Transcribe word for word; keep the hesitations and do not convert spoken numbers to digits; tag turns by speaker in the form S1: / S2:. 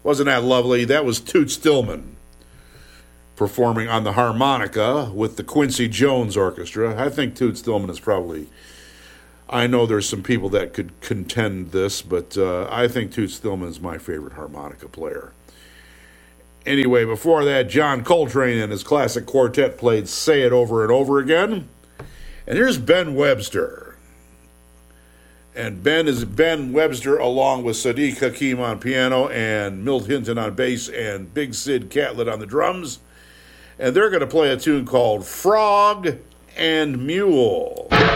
S1: Wasn't that lovely? That was Toots Stillman performing on the harmonica with the Quincy Jones Orchestra. I think Toots Stillman is probably... I know there's some people that could contend this, but uh, I think Toots Stillman is my favorite harmonica player. Anyway, before that, John Coltrane and his classic quartet played Say It Over and Over Again. And here's Ben Webster. And Ben is Ben Webster along with Sadiq Hakim on piano and Milt Hinton on bass and Big Sid Catlett on the drums. And they're going to play a tune called Frog and Mule.